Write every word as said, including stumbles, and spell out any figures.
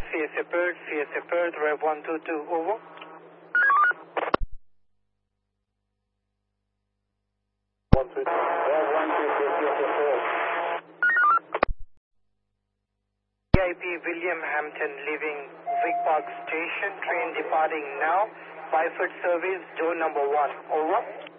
C S A Perth, C S A Perth, Rev one two two, over. one two two, Rev one two two, C S A Perth. V I P William Hampton leaving Vic Park Station, train departing now. Byford service, door number one, over.